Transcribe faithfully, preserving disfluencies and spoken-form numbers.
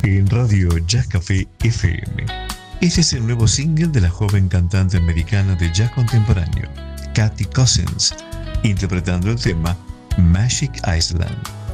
en Radio Jazz Café F M. Este es el nuevo single de la joven cantante americana de jazz contemporáneo, Katy Cousins, interpretando el tema Magic Island.